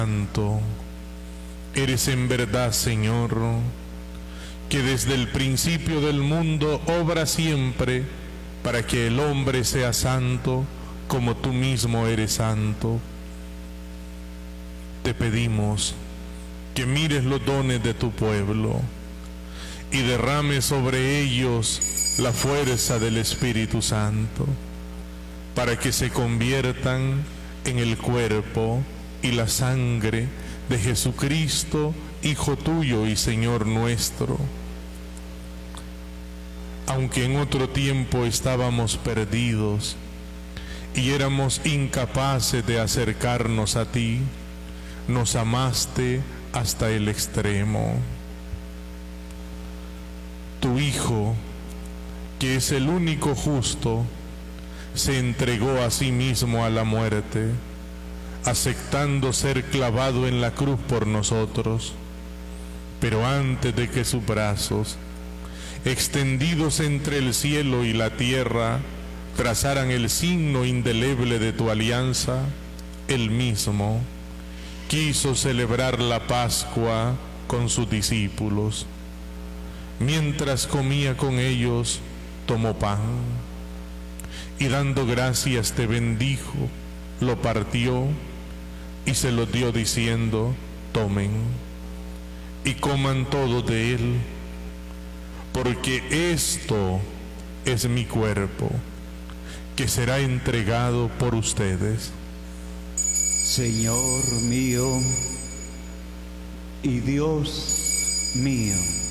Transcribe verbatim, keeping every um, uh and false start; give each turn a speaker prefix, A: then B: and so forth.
A: Santo, eres en verdad, Señor, que desde el principio del mundo obra siempre para que el hombre sea santo, como tú mismo eres santo. Te pedimos que mires los dones de tu pueblo y derrame sobre ellos la fuerza del Espíritu Santo, para que se conviertan en el cuerpo y la sangre de Jesucristo, Hijo tuyo y Señor nuestro. Aunque en otro tiempo estábamos perdidos y éramos incapaces de acercarnos a ti, nos amaste hasta el extremo. Tu Hijo, que es el único justo, se entregó a sí mismo a la muerte, aceptando ser clavado en la cruz por nosotros. Pero antes de que sus brazos, extendidos entre el cielo y la tierra, trazaran el signo indeleble de tu alianza, él mismo quiso celebrar la Pascua con sus discípulos. Mientras comía con ellos, tomó pan y dando gracias te bendijo, lo partió y se lo dio diciendo: tomen y coman todos de él, porque esto es mi cuerpo, que será entregado por ustedes.
B: Señor mío y Dios mío.